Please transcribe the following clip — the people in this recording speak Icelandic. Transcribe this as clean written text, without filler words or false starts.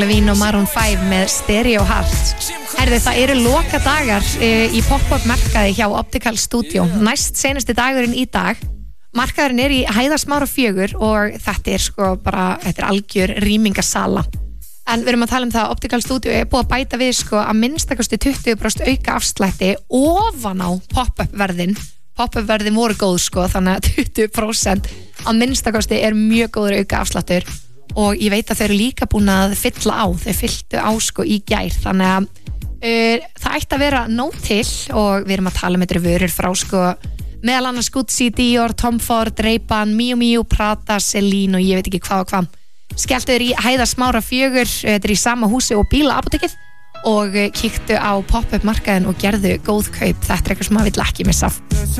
Levine og Maroon 5 með Stereo Heart. Það eru lokadagar í pop-up markaði hjá Optical Studio. Næst seinasti dagurinn í dag. Markaðurinn í Hæðarsmára 4 og þetta er algjör rýmingasala. En við erum að tala það að Optical Studio búið að bæta við að minnstakosti 20% auka afslætti ofan á pop-up verðin. Pop-up verðin voru góð þannig að 20% að minnstakosti mjög góður auka afsláttur. Og ég veit að þau eru líka búin að fylla á, þau fylltu á í gær, þannig að það ætti að vera nóg til og við erum að tala með vörur frá meðal annars Gucci, Dior, Tom Ford, Ray-Ban, Miu Miu, Prada, Celine og ég veit ekki hvað og hvað. Skelltu þér í Hæðarsmára 4, þetta í sama húsi og bílaapótekið og kíktu á pop-up markaðin og gerðu góð kaup, þetta eitthvað sem maður vill ekki missa af.